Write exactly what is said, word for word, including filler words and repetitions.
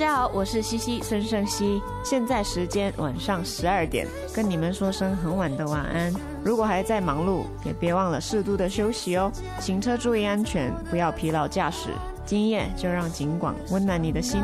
家好，我是西西孙盛熙，现在时间晚上十二点，跟你们说声很晚的晚安。如果还在忙碌，也别忘了适度的休息哦。行车注意安全，不要疲劳驾驶。今夜就让警广温暖你的心。